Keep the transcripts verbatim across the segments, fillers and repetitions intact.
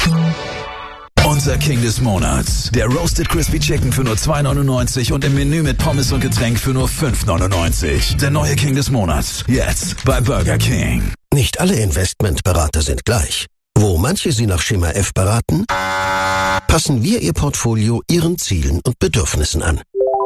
Unser King des Monats. Der Roasted Crispy Chicken für nur zwei neunundneunzig und im Menü mit Pommes und Getränk für nur fünf neunundneunzig. Der neue King des Monats. Jetzt bei Burger King. Nicht alle Investmentberater sind gleich. Wo manche Sie nach Schema F beraten, passen wir Ihr Portfolio Ihren Zielen und Bedürfnissen an.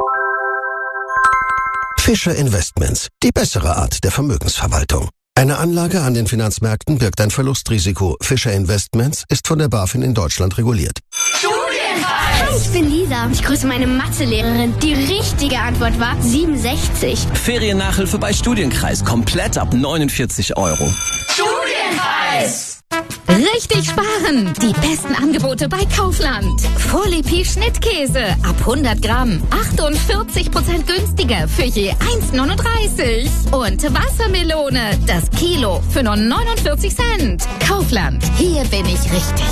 Fischer Investments, die bessere Art der Vermögensverwaltung. Eine Anlage an den Finanzmärkten birgt ein Verlustrisiko. Fischer Investments ist von der BaFin in Deutschland reguliert. Studienreis! Hi, ich bin Lisa. Ich grüße meine Mathelehrerin. Die richtige Antwort war siebenundsechzig. Feriennachhilfe bei Studienkreis. Komplett ab neunundvierzig Euro. Studienreis! Richtig sparen! Die besten Angebote bei Kaufland. Vorlepi Schnittkäse ab hundert Gramm. achtundvierzig Prozent günstiger für je eins neununddreißig. Und Wassermelone, das Kilo für nur neunundvierzig Cent. Kaufland, hier bin ich richtig.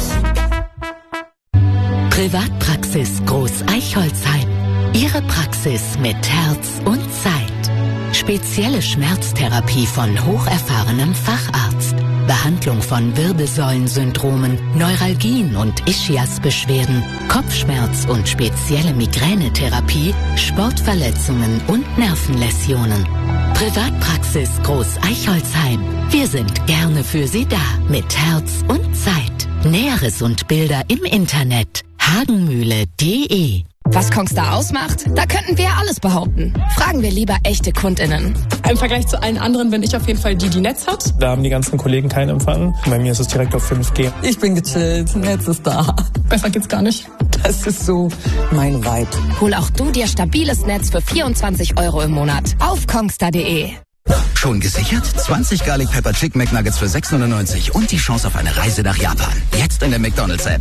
Privatpraxis Groß-Eichholzheim. Ihre Praxis mit Herz und Zeit. Spezielle Schmerztherapie von hocherfahrenem Facharzt. Behandlung von Wirbelsäulensyndromen, Neuralgien und Ischiasbeschwerden, Kopfschmerz und spezielle Migränetherapie, Sportverletzungen und Nervenläsionen. Privatpraxis Groß-Eichholzheim. Wir sind gerne für Sie da. Mit Herz und Zeit. Näheres und Bilder im Internet. hagenmühle punkt de. Was Kongstar ausmacht, da könnten wir alles behaupten. Fragen wir lieber echte KundInnen. Im Vergleich zu allen anderen bin ich auf jeden Fall die, die Netz hat. Da haben die ganzen Kollegen keinen Empfang. Bei mir ist es direkt auf fünf G. Ich bin gechillt, Netz ist da. Besser geht's gar nicht. Das ist so mein Vibe. Hol auch du dir stabiles Netz für vierundzwanzig Euro im Monat auf kongstar punkt de. Schon gesichert? zwanzig Garlic Pepper Chicken McNuggets für sechs neunundneunzig und die Chance auf eine Reise nach Japan. Jetzt in der McDonald's-App.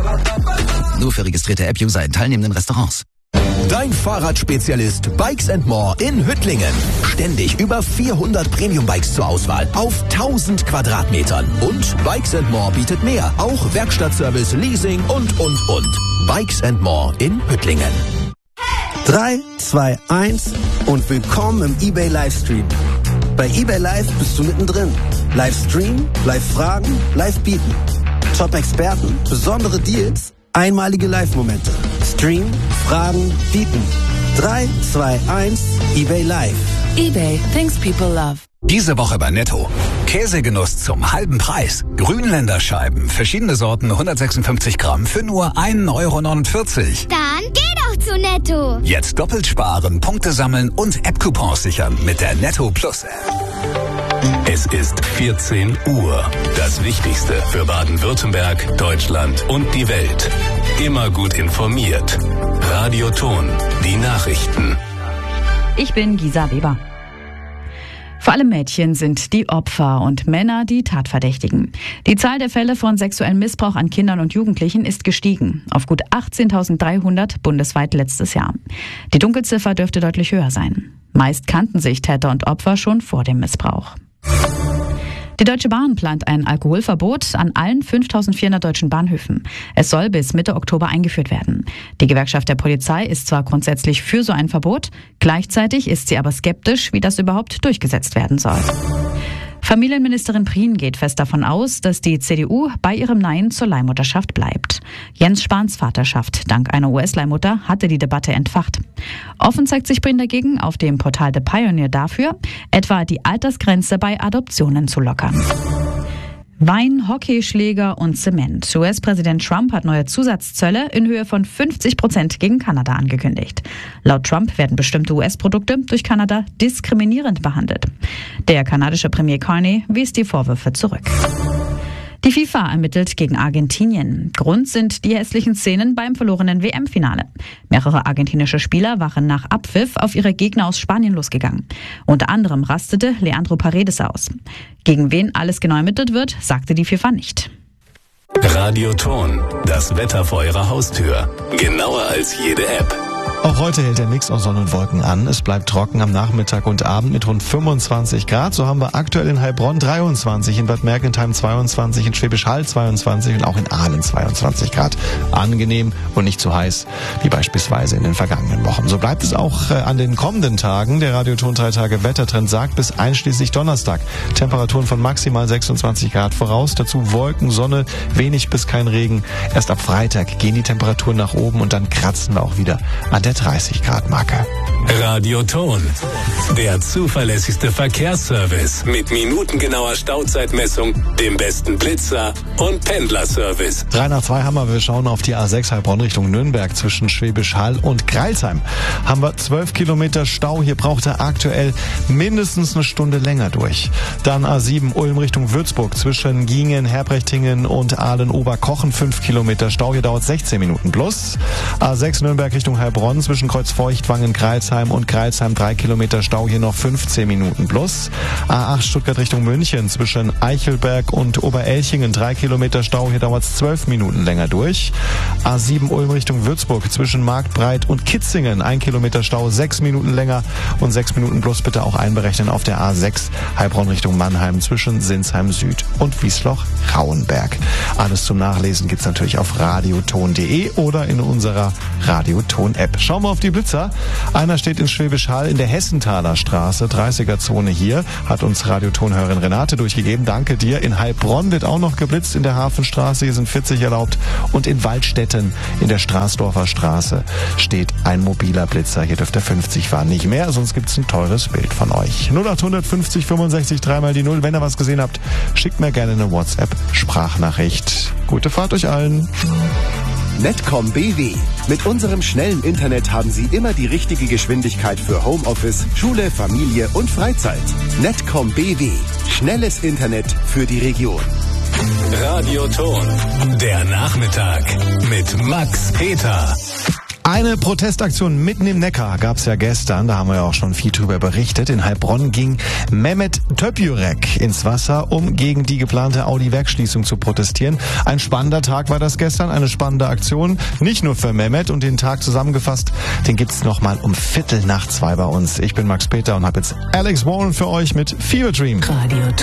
Nur für registrierte App-User in teilnehmenden Restaurants. Dein Fahrradspezialist Bikes and More in Hüttlingen. Ständig über vierhundert Premium-Bikes zur Auswahl auf tausend Quadratmetern. Und Bikes and More bietet mehr. Auch Werkstattservice, Leasing und, und, und. Bikes and More in Hüttlingen. drei, zwei, eins und willkommen im eBay Livestream. Bei eBay Live bist du mittendrin. Livestream, Live-Fragen, Live-Bieten. Top-Experten, besondere Deals, einmalige Live-Momente. Stream, Fragen, Bieten. drei, zwei, eins, eBay Live. eBay, things people love. Diese Woche bei Netto. Käsegenuss zum halben Preis. Grünländerscheiben, verschiedene Sorten, hundertsechsundfünfzig Gramm für nur ein Euro neunundvierzig. Dann geh doch zu Netto. Jetzt doppelt sparen, Punkte sammeln und App-Coupons sichern mit der Netto Plus App. Es ist vierzehn Uhr. Das Wichtigste für Baden-Württemberg, Deutschland und die Welt. Immer gut informiert. Radio Ton, die Nachrichten. Ich bin Gisa Weber. Vor allem Mädchen sind die Opfer und Männer die Tatverdächtigen. Die Zahl der Fälle von sexuellem Missbrauch an Kindern und Jugendlichen ist gestiegen auf gut achtzehntausenddreihundert bundesweit letztes Jahr. Die Dunkelziffer dürfte deutlich höher sein. Meist kannten sich Täter und Opfer schon vor dem Missbrauch. Die Deutsche Bahn plant ein Alkoholverbot an allen fünftausendvierhundert deutschen Bahnhöfen. Es soll bis Mitte Oktober eingeführt werden. Die Gewerkschaft der Polizei ist zwar grundsätzlich für so ein Verbot, gleichzeitig ist sie aber skeptisch, wie das überhaupt durchgesetzt werden soll. Familienministerin Prien geht fest davon aus, dass die C D U bei ihrem Nein zur Leihmutterschaft bleibt. Jens Spahns Vaterschaft dank einer U S-Leihmutter hatte die Debatte entfacht. Offen zeigt sich Prien dagegen auf dem Portal The Pioneer dafür, etwa die Altersgrenze bei Adoptionen zu lockern. Wein, Hockeyschläger und Zement. U S-Präsident Trump hat neue Zusatzzölle in Höhe von fünfzig Prozent gegen Kanada angekündigt. Laut Trump werden bestimmte U S-Produkte durch Kanada diskriminierend behandelt. Der kanadische Premier Carney wies die Vorwürfe zurück. Die FIFA ermittelt gegen Argentinien. Grund sind die hässlichen Szenen beim verlorenen W M-Finale. Mehrere argentinische Spieler waren nach Abpfiff auf ihre Gegner aus Spanien losgegangen. Unter anderem rastete Leandro Paredes aus. Gegen wen alles genau ermittelt wird, sagte die FIFA nicht. Radio Ton, das Wetter vor Ihrer Haustür. Genauer als jede App. Auch heute hält der Mix aus Sonne und Wolken an. Es bleibt trocken am Nachmittag und Abend mit rund fünfundzwanzig Grad. So haben wir aktuell in Heilbronn dreiundzwanzig, in Bad Mergentheim zweiundzwanzig, in Schwäbisch Hall zweiundzwanzig und auch in Aalen zweiundzwanzig Grad. Angenehm und nicht zu heiß, wie beispielsweise in den vergangenen Wochen. So bleibt es auch äh, an den kommenden Tagen. Der Radioton drei Tage Wettertrend sagt bis einschließlich Donnerstag Temperaturen von maximal sechsundzwanzig Grad voraus. Dazu Wolken, Sonne, wenig bis kein Regen. Erst ab Freitag gehen die Temperaturen nach oben und dann kratzen wir auch wieder an der dreißig Grad Marke. Radioton, der zuverlässigste Verkehrsservice mit minutengenauer Stauzeitmessung, dem besten Blitzer und Pendlerservice. drei nach zwei haben wir, wir schauen auf die A sechs Heilbronn Richtung Nürnberg zwischen Schwäbisch Hall und Greilsheim. Haben wir zwölf Kilometer Stau, hier braucht er aktuell mindestens eine Stunde länger durch. Dann A sieben Ulm Richtung Würzburg zwischen Giengen, Herbrechtingen und Aalen-Oberkochen, fünf Kilometer Stau, hier dauert sechzehn Minuten plus. A sechs Nürnberg Richtung Heilbronn zwischen Kreuzfeuchtwangen, Greilsheim und Greilsheim, drei Kilometer Stau, hier noch fünfzehn Minuten plus. A acht Stuttgart Richtung München zwischen Eichelberg und Oberelchingen, drei Kilometer Stau, hier dauert es zwölf Minuten länger durch. A sieben Ulm Richtung Würzburg zwischen Marktbreit und Kitzingen, ein Kilometer Stau, sechs Minuten länger und sechs Minuten plus bitte auch einberechnen auf der A sechs Heilbronn Richtung Mannheim zwischen Sinsheim Süd und Wiesloch-Rauenberg. Alles zum Nachlesen gibt's natürlich auf radioton punkt de oder in unserer Radioton-App. Schauen wir auf die Blitzer. Einer steht in Schwäbisch Hall in der Hessenthaler Straße, dreißiger Zone hier, hat uns Radiotonhörerin Renate durchgegeben. Danke dir. In Heilbronn wird auch noch geblitzt in der Hafenstraße, hier sind vierzig erlaubt. Und in Waldstätten in der Straßdorfer Straße steht ein mobiler Blitzer. Hier dürft ihr fünfzig fahren, nicht mehr, sonst gibt's ein teures Bild von euch. null acht fünfzig fünfundsechzig dreimal die null. Wenn ihr was gesehen habt, schickt mir gerne eine WhatsApp-Sprachnachricht. Gute Fahrt euch allen. Netcom B W. Mit unserem schnellen Internet haben Sie immer die richtige Geschwindigkeit für Homeoffice, Schule, Familie und Freizeit. Netcom B W. Schnelles Internet für die Region. Radioton, der Nachmittag mit Max Peter. Eine Protestaktion mitten im Neckar gab's ja gestern, da haben wir ja auch schon viel drüber berichtet. In Heilbronn ging Mehmet Töpjürek ins Wasser, um gegen die geplante Audi-Werksschließung zu protestieren. Ein spannender Tag war das gestern, eine spannende Aktion, nicht nur für Mehmet. Und den Tag zusammengefasst, den gibt's nochmal um Viertel nach zwei bei uns. Ich bin Max Peter und habe jetzt Alex Warren für euch mit Fever Dream. Radio